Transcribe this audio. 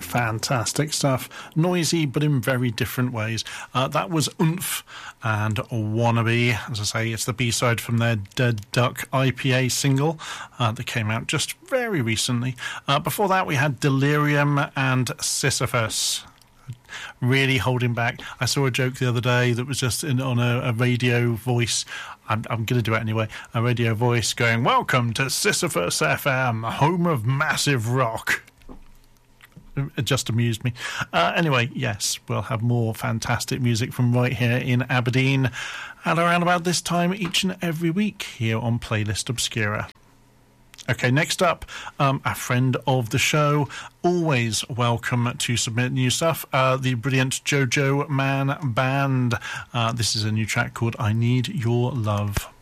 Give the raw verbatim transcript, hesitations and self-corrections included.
Fantastic stuff. Noisy, but in very different ways. Uh, that was Oomph and Wannabe. As I say, it's the B-side from their Dead Duck I P A single uh, that came out just very recently. Uh, before that, we had Delirium and Sisyphus. Really holding back. I saw a joke the other day that was just in, on a, a radio voice. I'm, I'm going to do it anyway. A radio voice going, "Welcome to Sisyphus F M, home of massive rock." It just amused me. Uh, anyway, yes, we'll have more fantastic music from right here in Aberdeen at around about this time each and every week here on Playlist Obscura. Okay, next up, um, a friend of the show, always welcome to submit new stuff, uh, the brilliant Jojo Man Band. Uh, this is a new track called I Need Your Love.